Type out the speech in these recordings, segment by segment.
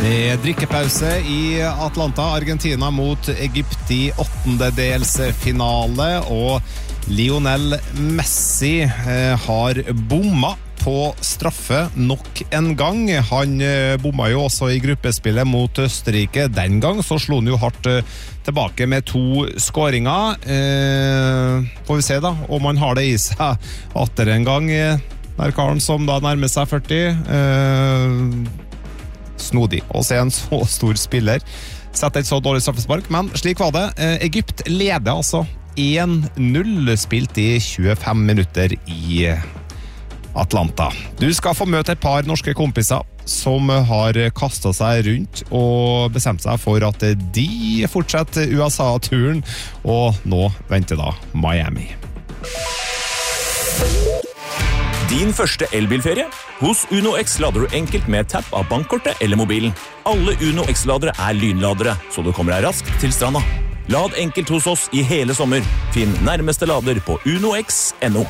Drikkepause i Atlanta, Argentina mot Egypt i åttendedelsfinale, og Lionel Messi har bomma på straffe nok en gang. Han bomma jo også i gruppespillet mot Østerrike. Den gang så slo han jo hardt tilbake med 2 skåringer. Får vi se da, om han har det i seg atter en gang. Der karen som da nærmer seg 40, snodig å se en så stor spiller sette et så dårlig straffespark, men slik var det. Egypt leder altså 1-0, spilt i 25 minutter i Atlanta. Du skal få møte et par norske kompiser som har kastet seg rundt og bestemt seg for at de fortsetter USA-turen, og nå venter da Miami. Din første elbilferie? Hos UnoX lader du enkelt med tapp av bankkortet eller mobilen. Alle UnoX-ladere er lynladere, så du kommer deg raskt til stranda. Lad enkelt hos oss i hele sommer. Finn nærmeste lader på unox.no.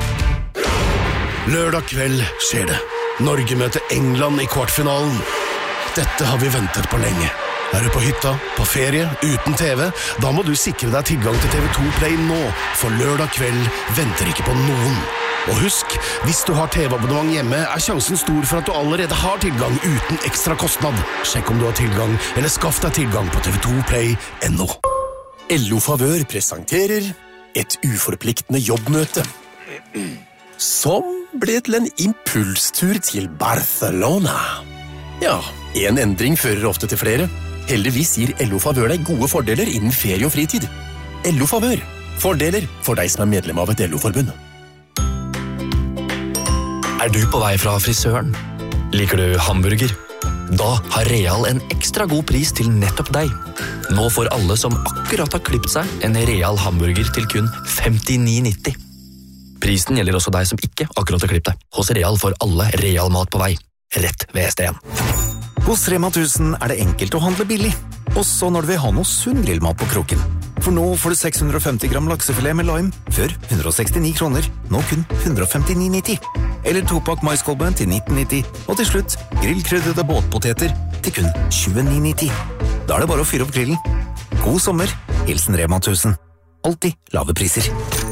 Lørdag kveld skjer det. Norge møter England i kvartfinalen. Dette har vi ventet på lenge. Er du på hytta, på ferie, uten TV? Da må du sikre deg tilgang til TV2 Play nå, for lørdag kveld venter ikke på noen. Og husk, hvis du har TV-abonnement hjemme, er sjansen stor for at du allerede har tilgang uten ekstra kostnad. Sjekk om du har tilgang, eller skaff deg tilgang på TV2play.no. LO Favør presenterer et uforpliktende jobbmøte, som ble til en impulstur til Barcelona. Ja, en endring fører ofte til flere. Heldigvis gir LO Favør deg gode fordeler innen ferie og fritid. LO Favør. Fordeler for deg som er medlem av et LO-forbund. Er du på vei fra frisøren? Liker du hamburger? Da har Real en ekstra god pris til nettopp deg. Nå får alle som akkurat har klippet seg en Real hamburger til kun 59,90. Prisen gjelder også deg som ikke akkurat har klippet deg. Hos Real får alle Real mat på vei. Rett ved ST1. Hos Rema 1000 er det enkelt å handle billig. Også når du vil ha noe sunn grillmat på kroken. For nå får du 650 gram laksefilet med lime, før 169 kroner, nå kun 159,90. Eller 2-pakk maiskolben til 19,90. Og til slutt, grillkryddede båtpoteter til kun 29,90. Da er det bare å fyre opp grillen. God sommer, hilsen Rema 1000. Alltid lave priser.